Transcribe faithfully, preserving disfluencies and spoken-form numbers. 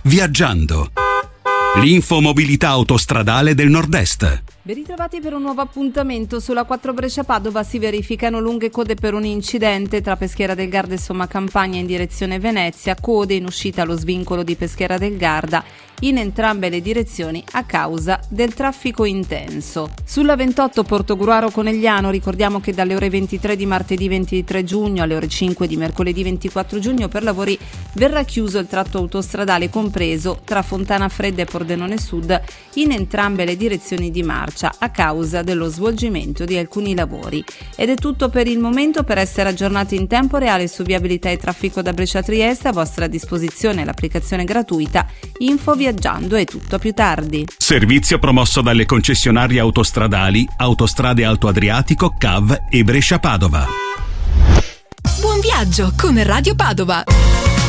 Viaggiando. L'info mobilità autostradale del Nord-Est. Ben ritrovati per un nuovo appuntamento. Sulla quattro Brescia-Padova si verificano lunghe code per un incidente tra Peschiera del Garda e Somma Campagna in direzione Venezia, code in uscita allo svincolo di Peschiera del Garda in entrambe le direzioni a causa del traffico intenso. Sulla ventotto Portogruaro Conegliano ricordiamo che dalle ore ventitré di martedì ventitré giugno alle ore cinque di mercoledì ventiquattro giugno per lavori verrà chiuso il tratto autostradale compreso tra Fontana Fredda e Pordenone Sud in entrambe le direzioni di marcia a causa dello svolgimento di alcuni lavori. Ed è tutto per il momento. Per essere aggiornati in tempo reale su viabilità e traffico da Brescia a Trieste, a vostra disposizione l'applicazione gratuita Info Viaggiando. È tutto, a più tardi. Servizio promosso dalle concessionarie autostradali Autostrade Alto Adriatico, C A V e Brescia Padova. Buon viaggio con Radio Padova.